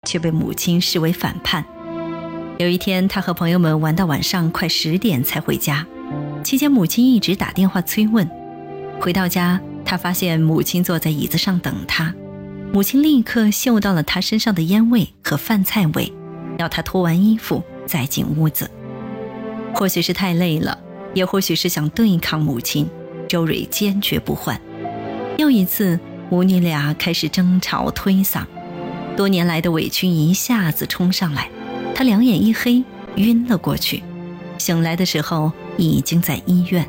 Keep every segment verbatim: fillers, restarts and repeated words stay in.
却被母亲视为反叛。有一天，他和朋友们玩到晚上快十点才回家，期间母亲一直打电话催问。回到家，他发现母亲坐在椅子上等他，母亲立刻嗅到了他身上的烟味和饭菜味，要他脱完衣服再进屋子。或许是太累了，也或许是想对抗母亲，周蕊坚决不换。又一次，母女俩开始争吵推搡，多年来的委屈一下子冲上来，他两眼一黑，晕了过去。醒来的时候已经在医院。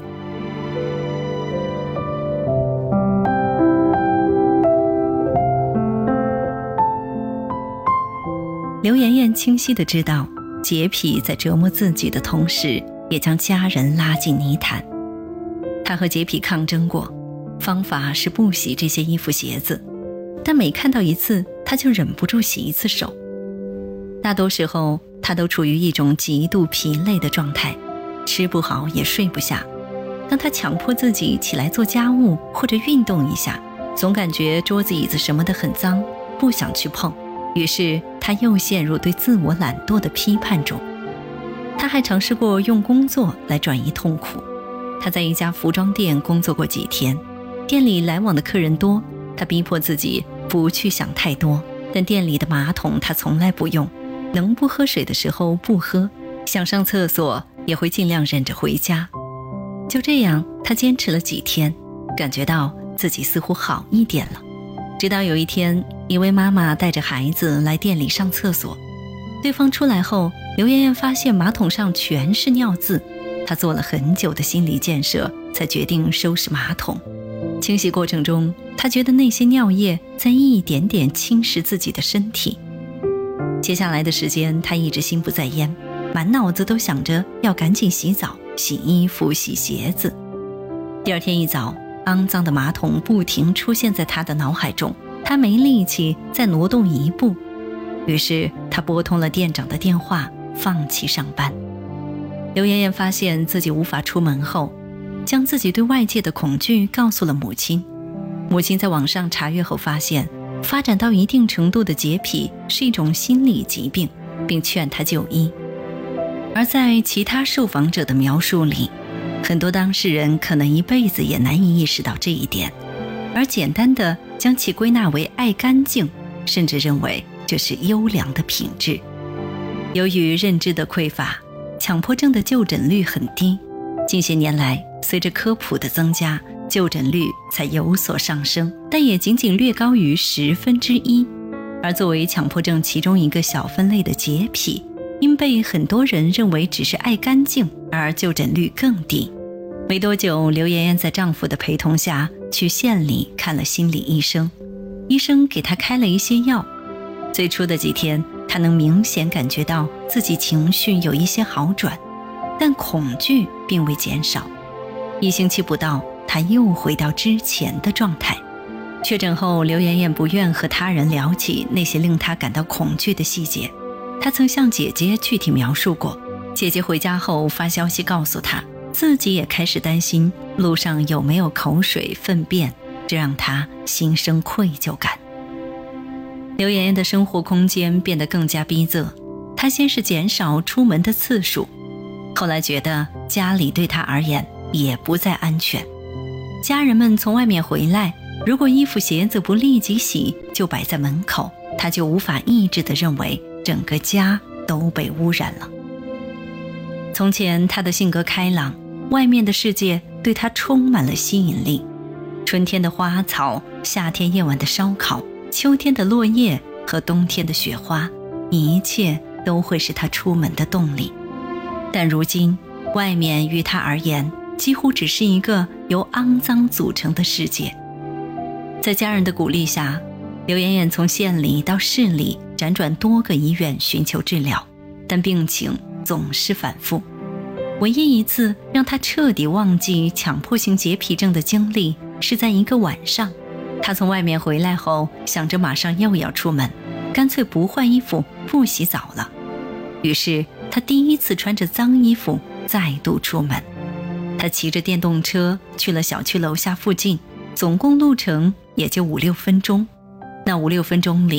刘妍妍清晰地知道，洁癖在折磨自己的同时，也将家人拉进泥潭。她和洁癖抗争过，方法是不洗这些衣服鞋子，但每看到一次，她就忍不住洗一次手。大多时候，她都处于一种极度疲累的状态，吃不好也睡不下。当她强迫自己起来做家务或者运动一下，总感觉桌子椅子什么的很脏，不想去碰。于是他又陷入对自我懒惰的批判中。他还尝试过用工作来转移痛苦。他在一家服装店工作过几天，店里来往的客人多，他逼迫自己不去想太多，但店里的马桶他从来不用，能不喝水的时候不喝，想上厕所也会尽量忍着回家。就这样，他坚持了几天，感觉到自己似乎好一点了。直到有一天，一位妈妈带着孩子来店里上厕所，对方出来后，刘妍妍发现马桶上全是尿渍。她做了很久的心理建设，才决定收拾马桶。清洗过程中，她觉得那些尿液在一点点侵蚀自己的身体。接下来的时间，她一直心不在焉，满脑子都想着要赶紧洗澡、洗衣服、洗鞋子。第二天一早，肮脏的马桶不停出现在他的脑海中，他没力气再挪动一步。于是他拨通了店长的电话，放弃上班。刘妍妍发现自己无法出门后，将自己对外界的恐惧告诉了母亲。母亲在网上查阅后发现，发展到一定程度的洁癖是一种心理疾病，并劝她就医。而在其他受访者的描述里，很多当事人可能一辈子也难以意识到这一点，而简单的将其归纳为爱干净，甚至认为这是优良的品质。由于认知的匮乏，强迫症的就诊率很低。近些年来，随着科普的增加，就诊率才有所上升，但也仅仅略高于十分之一。而作为强迫症其中一个小分类的洁癖，因被很多人认为只是爱干净，而就诊率更低。没多久，刘妍妍在丈夫的陪同下去县里看了心理医生，医生给她开了一些药。最初的几天，她能明显感觉到自己情绪有一些好转，但恐惧并未减少。一星期不到，她又回到之前的状态。确诊后，刘妍妍不愿和他人聊起那些令她感到恐惧的细节。她曾向姐姐具体描述过，姐姐回家后发消息告诉她，自己也开始担心路上有没有口水、粪便，这让她心生愧疚感。刘妍妍的生活空间变得更加逼仄，她先是减少出门的次数，后来觉得家里对她而言也不再安全。家人们从外面回来，如果衣服鞋子不立即洗就摆在门口，她就无法抑制地认为整个家都被污染了。从前她的性格开朗，外面的世界对她充满了吸引力。春天的花草，夏天夜晚的烧烤，秋天的落叶和冬天的雪花，一切都会是她出门的动力。但如今，外面于她而言几乎只是一个由肮脏组成的世界。在家人的鼓励下，刘妍妍从县里到市里辗转多个医院寻求治疗，但病情总是反复。唯一一次让她彻底忘记强迫性洁癖症的经历，是在一个晚上，她从外面回来后，想着马上又要出门，干脆不换衣服不洗澡了。于是她第一次穿着脏衣服再度出门。她骑着电动车去了小区楼下附近，总共路程也就五六分钟。那五六分钟里，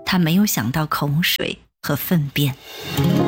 他没有想到口水和粪便。